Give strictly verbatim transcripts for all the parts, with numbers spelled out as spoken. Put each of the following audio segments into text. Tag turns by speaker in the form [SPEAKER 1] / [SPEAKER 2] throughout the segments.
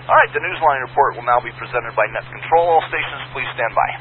[SPEAKER 1] All right, the Newsline report will now be presented by Net Control. All stations, please stand by.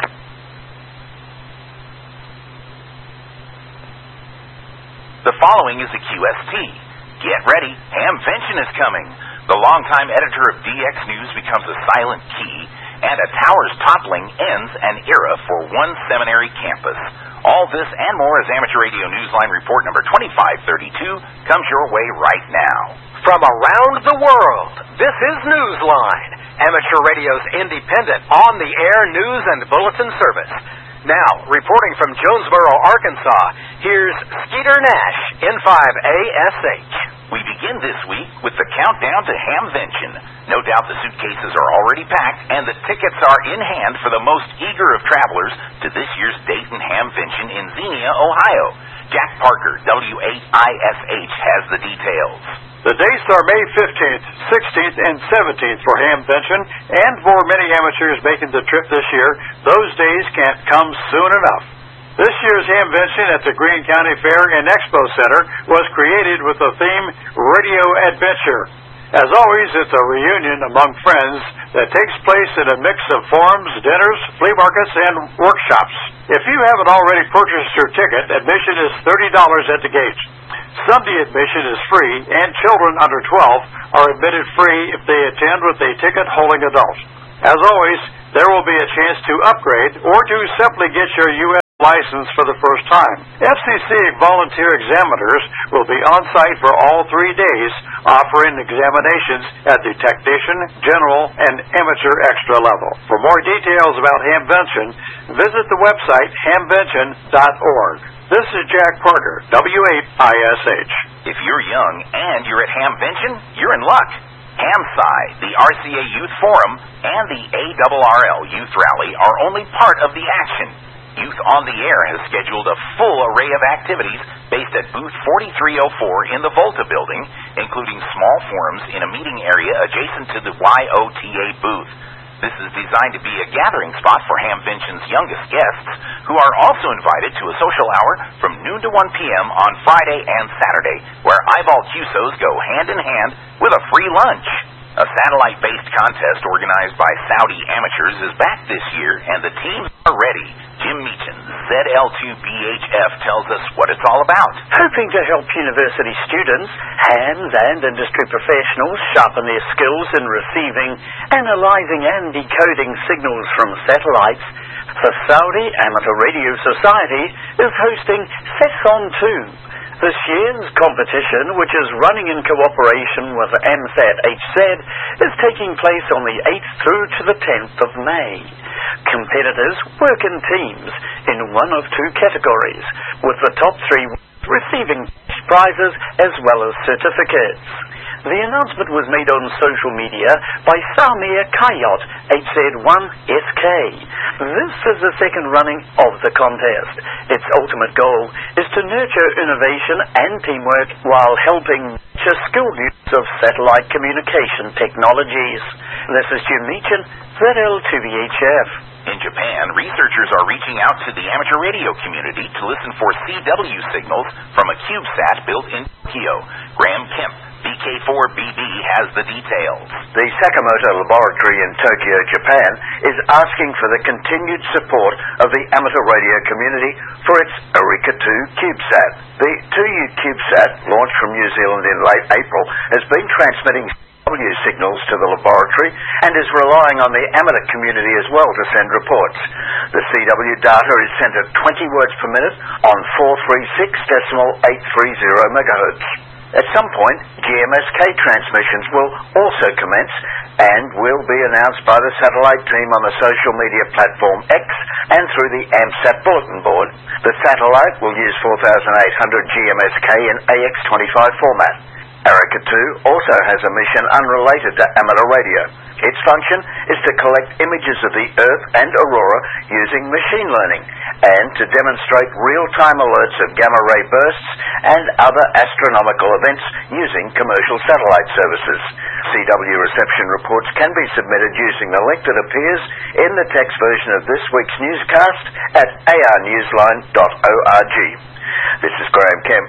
[SPEAKER 2] The following is a Q S T. Get ready, Hamvention is coming. The longtime editor of D X News becomes a silent key, and a tower's toppling ends an era for one seminary campus. All this and more as Amateur Radio Newsline Report number twenty-five thirty-two comes your way right now.
[SPEAKER 3] From around the world, this is Newsline, Amateur Radio's independent, on-the-air news and bulletin service. Now, reporting from Jonesboro, Arkansas, here's Skeeter Nash, N five A S H.
[SPEAKER 2] We begin this week with the countdown to Hamvention. No doubt the suitcases are already packed, and the tickets are in hand for the most eager of travelers to this year's Dayton Hamvention in Xenia, Ohio. Jack Parker, W eight I S H, has the details.
[SPEAKER 4] The dates are May fifteenth, sixteenth, and seventeenth for Hamvention, and for many amateurs making the trip this year, those days can't come soon enough. This year's Hamvention at the Greene County Fair and Expo Center was created with the theme Radio Adventure. As always, it's a reunion among friends that takes place in a mix of forums, dinners, flea markets, and workshops. If you haven't already purchased your ticket, admission is thirty dollars at the gate. Sunday admission is free, and children under twelve are admitted free if they attend with a ticket-holding adult. As always, there will be a chance to upgrade or to simply get your U S license for the first time. F C C volunteer examiners will be on site for all three days, offering examinations at the technician, general, and amateur extra level. For more details about Hamvention, visit the website hamvention dot org. This is Jack Parker, W eight I S H.
[SPEAKER 2] If you're young and you're at Hamvention, you're in luck. HamSci, the R C A Youth Forum, and the A R R L Youth Rally are only part of the action. Youth on the Air has scheduled a full array of activities based at booth forty-three oh four in the Volta building, including small forums in a meeting area adjacent to the Y O T A booth. This is designed to be a gathering spot for Hamvention's youngest guests, who are also invited to a social hour from noon to one p.m. on Friday and Saturday, where eyeball Q S Os go hand in hand with a free lunch. A satellite-based contest organized by Saudi amateurs is back this year, and the teams are ready. Jim Meechan, Z L two B H F, tells us what it's all about.
[SPEAKER 5] Hoping to help university students, hams, and industry professionals sharpen their skills in receiving, analyzing, and decoding signals from satellites, the Saudi Amateur Radio Society is hosting SESON two. This year's competition, which is running in cooperation with AMSAT H Z, is taking place on the eighth through to the tenth of May. Competitors work in teams in one of two categories, with the top three receiving prizes as well as certificates. The announcement was made on social media by Samir Kayot, H Z one S K. This is the second running of the contest. Its ultimate goal is to nurture innovation and teamwork while helping nurture skilled use of satellite communication technologies. This is Jim Meechan, Z L two B H F.
[SPEAKER 2] In Japan, researchers are reaching out to the amateur radio community to listen for C W signals from a CubeSat built in Tokyo. Graham Kemp, B K four B B, has the details.
[SPEAKER 6] The Sakamoto Laboratory in Tokyo, Japan, is asking for the continued support of the amateur radio community for its Eureka two CubeSat. The two U CubeSat, launched from New Zealand in late April, has been transmitting C W signals to the laboratory and is relying on the amateur community as well to send reports. The C W data is sent at twenty words per minute on four thirty-six point eight three zero megahertz. At some point, G M S K transmissions will also commence and will be announced by the satellite team on the social media platform X and through the AMSAT bulletin board. The satellite will use four thousand eight hundred G M S K in A X twenty-five format. Eureka two also has a mission unrelated to amateur radio. Its function is to collect images of the Earth and aurora using machine learning and to demonstrate real-time alerts of gamma-ray bursts and other astronomical events using commercial satellite services. C W reception reports can be submitted using the link that appears in the text version of this week's newscast at a r newsline dot org. This is Graham Kemp.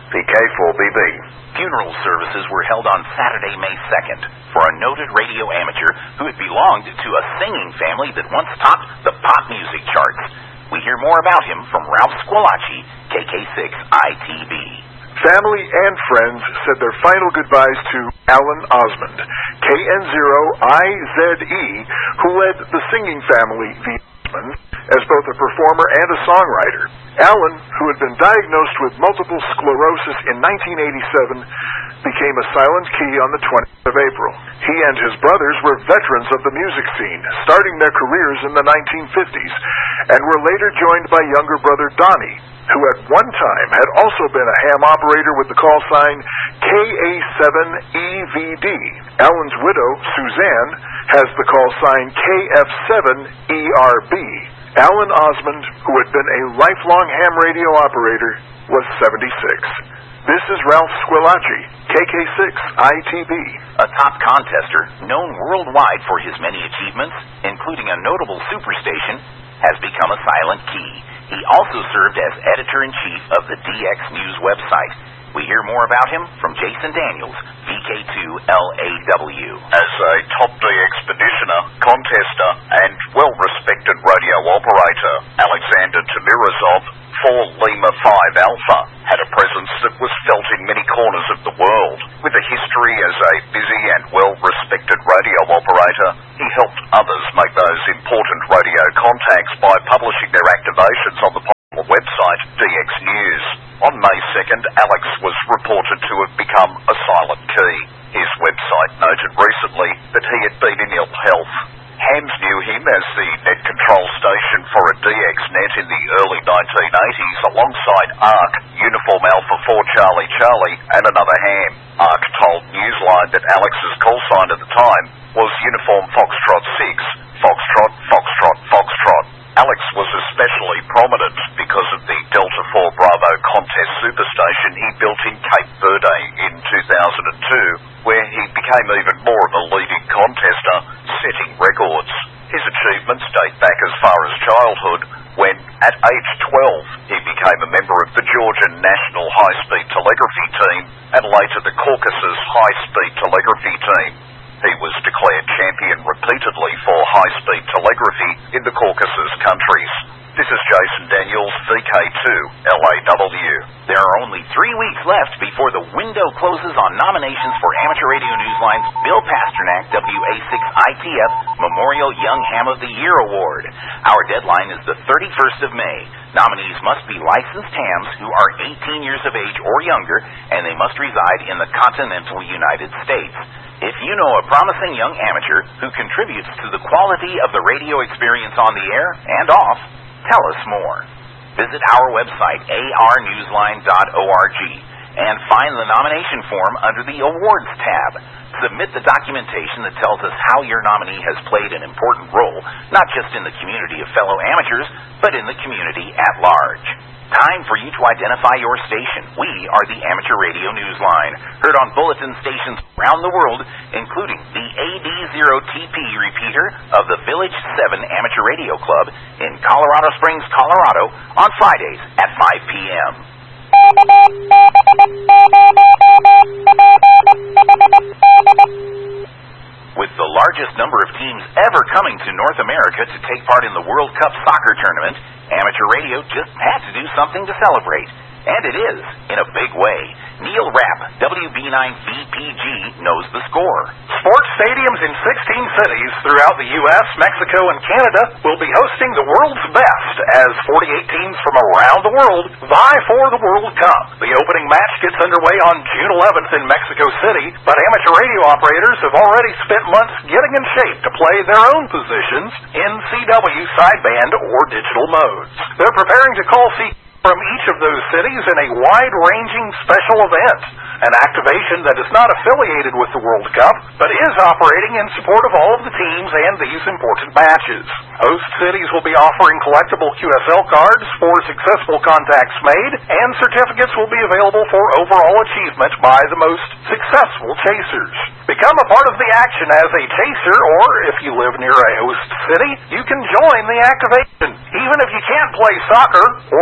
[SPEAKER 6] V K four B B.
[SPEAKER 2] Funeral services were held on Saturday, May second, for a noted radio amateur who had belonged to a singing family that once topped the pop music charts. We hear more about him from Ralph Squillace, K K six I T B.
[SPEAKER 7] Family and friends said their final goodbyes to Alan Osmond, K N zero I Z E, who led the singing family, the Osmonds, as both a performer and a songwriter. Alan, who had been diagnosed with multiple sclerosis in nineteen eighty-seven, became a silent key on the twentieth of April. He and his brothers were veterans of the music scene, starting their careers in the nineteen fifties, and were later joined by younger brother Donnie, who at one time had also been a ham operator with the call sign K A seven E V D. Alan's widow, Suzanne, has the call sign K F seven E R B. Alan Osmond, who had been a lifelong ham radio operator, was seventy-six. This is Ralph Squillace, K K six I T B.
[SPEAKER 2] A top contester, known worldwide for his many achievements, including a notable superstation, has become a silent key. He also served as editor-in-chief of the D X News website. We hear more about him from Jason Daniels, V K two L A W.
[SPEAKER 8] As a top D expeditioner, contester, and well-respected radio operator, Alexander Tamirazov, four Lima five Alpha, had a presence that was felt in many corners of the world. With a history as a busy and well-respected radio operator, he helped others make those important radio contacts by publishing their activations on the popular website D X News. On May second, Alex was reported to have become a silent key. His website noted recently that he had been in ill health. Hams knew him as the net control station for a D X net in the early nineteen eighties alongside ARC, Uniform Alpha four Charlie Charlie, and another ham. ARC told Newsline that Alex's call sign at the time was Uniform Foxtrot six, Foxtrot, Foxtrot, Foxtrot. Alex was especially prominent because of the Delta four Bravo contest superstation he built in Cape Verde in two thousand two, where he became even more of a leading contester, setting records. His achievements date back as far as childhood, when, at age twelve, he became a member of the Georgian National High-Speed Telegraphy Team and later the Caucasus High-Speed Telegraphy Team. He was declared champion repeatedly for high-speed telegraphy in the Caucasus countries. This is Jason Daniels, V K two L A W.
[SPEAKER 2] There are only three weeks left before the window closes on nominations for Amateur Radio Newsline's Bill Pasternak W A six I T F Memorial Young Ham of the Year Award. Our deadline is the thirty-first of May. Nominees must be licensed hams who are eighteen years of age or younger, and they must reside in the continental United States. If you know a promising young amateur who contributes to the quality of the radio experience on the air and off, tell us more. Visit our website, A R newsline dot org, and find the nomination form under the Awards tab. Submit the documentation that tells us how your nominee has played an important role, not just in the community of fellow amateurs, but in the community at large. Time for you to identify your station. We are the Amateur Radio Newsline, heard on bulletin stations around the world, including the A D zero T P repeater of the Village seven Amateur Radio Club in Colorado Springs, Colorado, on Fridays at five p.m. With the largest number of teams ever coming to North America to take part in the World Cup soccer tournament, Amateur Radio just had to do something to celebrate. And it is, in a big way. Neil Rapp, W B nine V P G, knows the score.
[SPEAKER 9] Sports stadiums in sixteen cities throughout the U S, Mexico, and Canada will be hosting the world's best as forty-eight teams from around the world vie for the World Cup. The opening match gets underway on June eleventh in Mexico City, but amateur radio operators have already spent months getting in shape to play their own positions in C W sideband or digital modes. They're preparing to call C from each of those cities in a wide-ranging special event, an activation that is not affiliated with the World Cup, but is operating in support of all of the teams and these important matches. Host cities will be offering collectible Q S L cards for successful contacts made, and certificates will be available for overall achievement by the most successful chasers. Become a part of the action as a chaser, or if you live near a host city, you can join the activation. Even if you can't play soccer or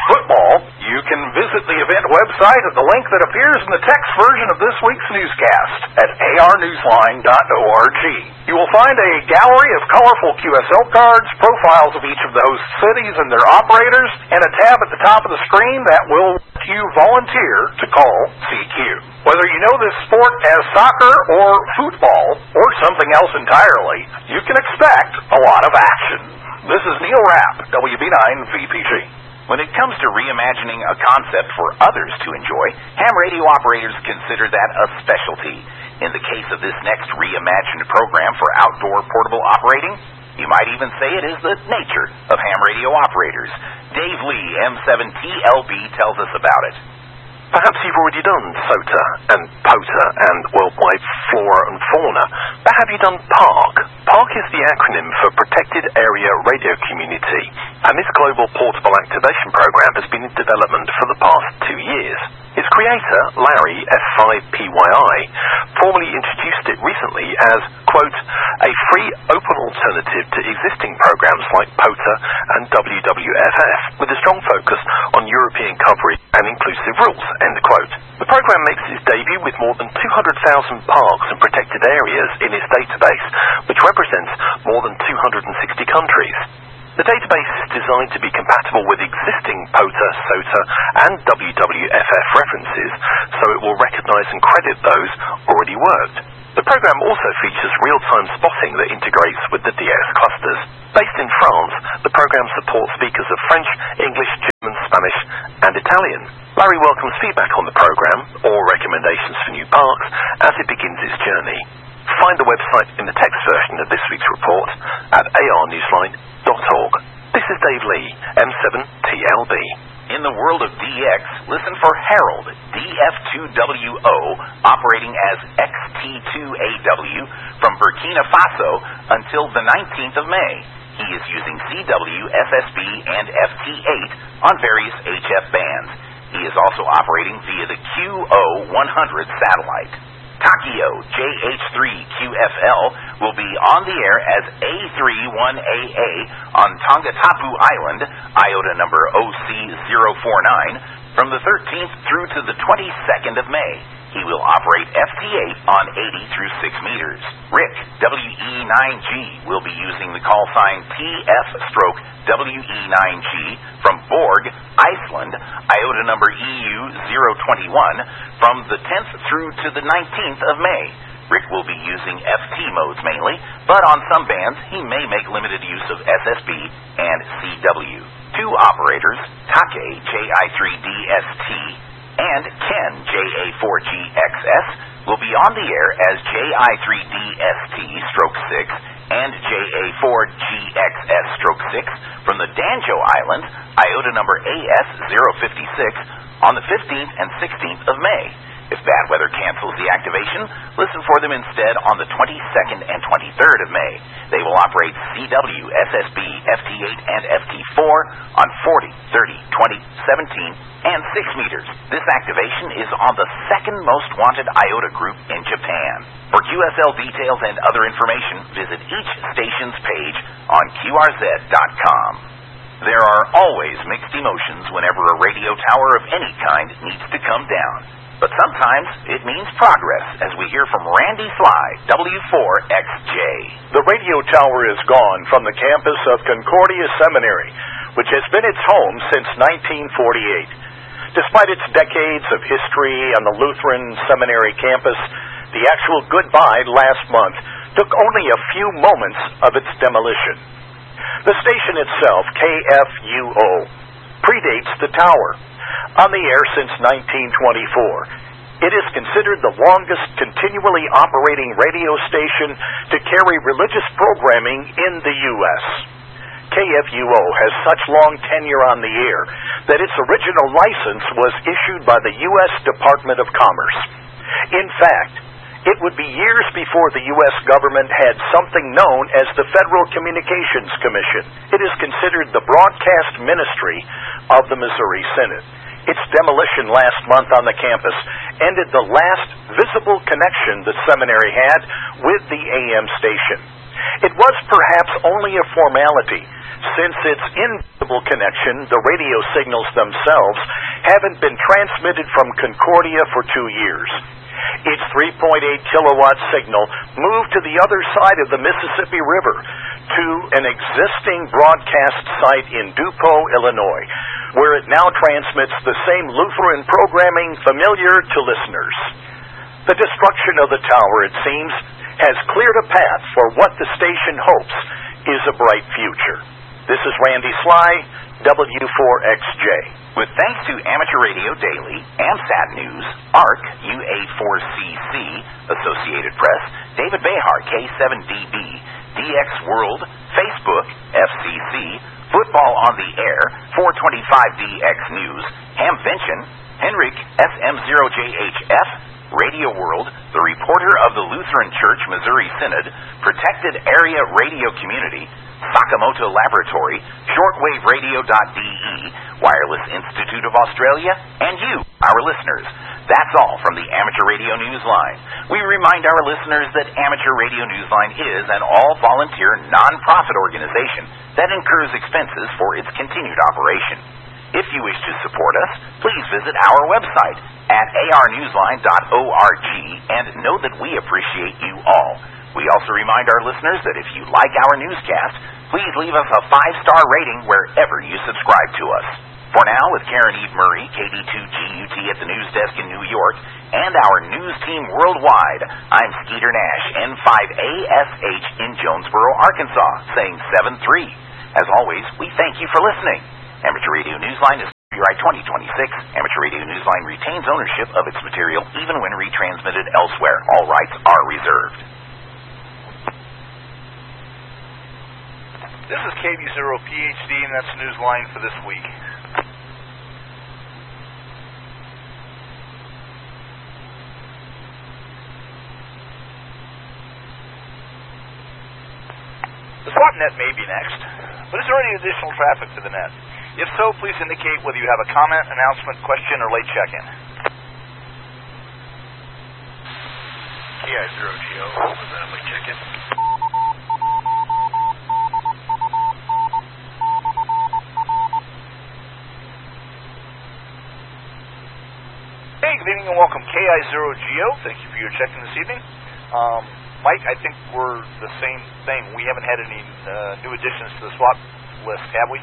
[SPEAKER 9] football, you can visit the event website at the link that appears in the text version of this week's newscast at a r newsline dot org. You will find a gallery of colorful Q S L cards, profiles of each of those cities and their operators, and a tab at the top of the screen that will let you volunteer to call C Q. Whether you know this sport as soccer or football or something else entirely, you can expect a lot of action. This is Neil Rapp, W B nine V P G.
[SPEAKER 2] When it comes to reimagining a concept for others to enjoy, ham radio operators consider that a specialty. In the case of this next reimagined program for outdoor portable operating, you might even say it is the nature of ham radio operators. Dave Lee, M seven T L B, tells us about it.
[SPEAKER 10] Perhaps you've already done SOTA and POTA and Worldwide Flora and Fauna, but have you done PARC? PARC is the acronym for Protected Area Radio Community, and this global portable activation program has been in development for the past two years. Its creator, Larry F five P Y I, formally introduced it recently as, quote, a free open alternative to existing programs like POTA and W W F F, with a strong focus on European coverage and inclusive rules, end quote. The program makes its debut with more than two hundred thousand parks and protected areas in its database, which represents more than two hundred sixty countries. The database is designed to be compatible with existing POTA, SOTA, and W W F F references, so it will recognize and credit those already worked. The program also features real-time spotting that integrates with the D X clusters. Based in France, the program supports speakers of French, English, German, Spanish, and Italian. Larry welcomes feedback on the program or recommendations for new parks as it begins its journey. Find the website in the text version of this week's report at a r newsline dot org. This is Dave Lee, M seven T L B.
[SPEAKER 2] In the world of D X, listen for Harold, D F two W O, operating as X T two A W from Burkina Faso until the nineteenth of May. He is using C W, F S B, and F T eight on various H F bands. He is also operating via the Q O one hundred satellite. Takio J H three Q F L will be on the air as A thirty-one A A on Tongatapu Island, iota number O C zero four nine, from the thirteenth through to the twenty-second of May. He will operate F T eight on eighty through six meters. Rick, W E nine G, will be using the call sign T F stroke W E nine G from Borg, Iceland, iota number E U zero two one, from the tenth through to the nineteenth of May. Rick will be using F T modes mainly, but on some bands he may make limited use of S S B and C W. Two operators, Take J I three D S T and Ken J A four G X S, will be on the air as J I three D S T stroke six and J A four G X S stroke six from the Danjo Island, iota number A S zero five six, on the fifteenth and sixteenth of May. If bad weather cancels the activation, listen for them instead on the twenty-second and twenty-third of May. They will operate C W, S S B, F T eight, and F T four on forty, thirty, twenty, seventeen, and six meters. This activation is on the second most wanted iota group in Japan. For Q S L details and other information, visit each station's page on Q R Z dot com. There are always mixed emotions whenever a radio tower of any kind needs to come down. But sometimes it means progress, as we hear from Randy Sly, W four X J.
[SPEAKER 11] The radio tower is gone from the campus of Concordia Seminary, which has been its home since nineteen forty-eight. Despite its decades of history on the Lutheran Seminary campus, the actual goodbye last month took only a few moments of its demolition. The station itself, K F U O, predates the tower. On the air since nineteen twenty-four, it is considered the longest continually operating radio station to carry religious programming in the U S K F U O has such long tenure on the air that its original license was issued by the U S Department of Commerce. In fact, it would be years before the U S government had something known as the Federal Communications Commission. It is considered the broadcast ministry of the Missouri Synod. Its demolition last month on the campus ended the last visible connection the seminary had with the A M station. It was perhaps only a formality, since its invisible connection, the radio signals themselves, haven't been transmitted from Concordia for two years. Its three point eight kilowatt signal moved to the other side of the Mississippi River to an existing broadcast site in DuPont, Illinois, where it now transmits the same Lutheran programming familiar to listeners. The destruction of the tower, it seems, has cleared a path for what the station hopes is a bright future. This is Randy Sly, W four X J.
[SPEAKER 2] With thanks to Amateur Radio Daily, AMSAT News, A R C, U A four C C, Associated Press, David Behar, K seven D B, D X World, Facebook, F C C, Football on the Air, four twenty-five D X News, Hamvention, Henrik, S M zero J H F, Radio World, the reporter of the Lutheran Church Missouri Synod, Protected Area Radio Community, Sakamoto Laboratory, shortwave radio dot D E, Wireless Institute of Australia, and you, our listeners. That's all from the Amateur Radio Newsline. We remind our listeners that Amateur Radio Newsline is an all-volunteer, non-profit organization that incurs expenses for its continued operation. If you wish to support us, please visit our website at a r newsline dot org and know that we appreciate you all. We also remind our listeners that if you like our newscast, please leave us a five-star rating wherever you subscribe to us. For now, with Karen Eve Murray, K D two G U T at the news desk in New York, and our news team worldwide, I'm Skeeter Nash, N five A S H in Jonesboro, Arkansas, saying seven three. As always, we thank you for listening. Amateur Radio Newsline is copyright twenty twenty-six. Amateur Radio Newsline retains ownership of its material even when retransmitted elsewhere. All rights are reserved.
[SPEAKER 1] This is K B zero P H D, and that's Newsline for this week. The SWAPnet may be next, but is there any additional traffic to the net? If so, please indicate whether you have a comment, announcement, question, or late check-in.
[SPEAKER 12] K I zero G O, was that a late check-in?
[SPEAKER 1] Hey, good evening and welcome. K I zero G O, thank you for your check-in this evening. Um, Mike, I think we're the same thing. We haven't had any uh, new additions to the SWAP list, have we?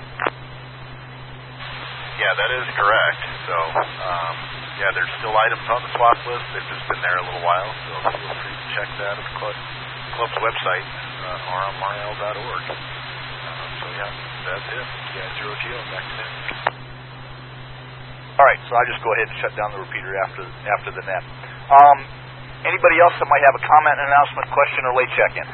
[SPEAKER 12] Yeah, that is correct. So, um, yeah, there's still items on the SWAP list. They've just been there a little while, so feel free to check that at the club, club's website, uh, r m r l dot org. Um, so, yeah, that's it. K I zero G O, back to net.
[SPEAKER 1] All right, so I'll just go ahead and shut down the repeater after after the net. Um, anybody else that might have a comment, announcement, question, or late check-in?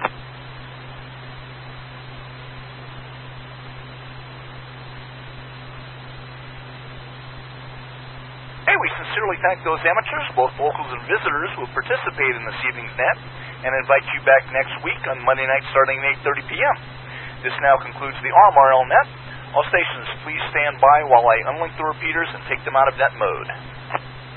[SPEAKER 1] Hey, we sincerely thank those amateurs, both locals and visitors, who have participated in this evening's net, and invite you back next week on Monday night starting at eight thirty p.m. This now concludes the R M R L net. All stations, please stand by while I unlink the repeaters and take them out of net mode.